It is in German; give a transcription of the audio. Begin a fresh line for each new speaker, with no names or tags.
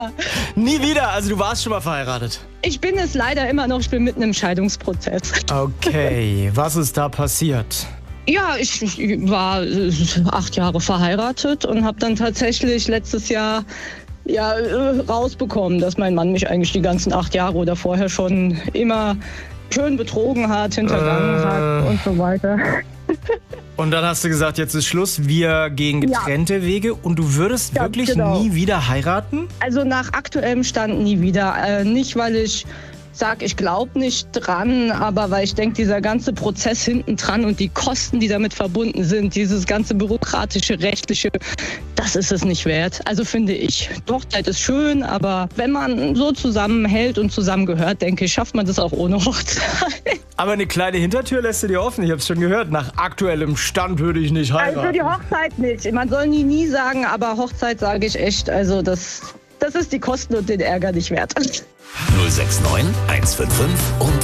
Nie wieder, also du warst schon mal verheiratet.
Ich bin es leider immer noch, ich bin mitten im Scheidungsprozess.
Okay, was ist da passiert?
Ja, ich war 8 Jahre verheiratet und habe dann tatsächlich letztes Jahr rausbekommen, dass mein Mann mich eigentlich die ganzen 8 Jahre oder vorher schon immer schön betrogen hat, hintergangen hat und so weiter.
Und dann hast du gesagt, jetzt ist Schluss, wir gehen getrennte Wege und du würdest wirklich nie wieder heiraten?
Also nach aktuellem Stand nie wieder. Nicht, weil ich sage, ich glaube nicht dran, aber weil ich denke, dieser ganze Prozess hinten dran und die Kosten, die damit verbunden sind, dieses ganze bürokratische, rechtliche, das ist es nicht wert. Also finde ich, die Hochzeit ist schön, aber wenn man so zusammenhält und zusammengehört, denke ich, schafft man das auch ohne Hochzeit.
Aber eine kleine Hintertür lässt du dir offen. Ich habe es schon gehört. Nach aktuellem Stand würde ich nicht heiraten.
Also die Hochzeit nicht. Man soll nie sagen, aber Hochzeit sage ich echt. Also das ist die Kosten und den Ärger nicht wert.
069 155 und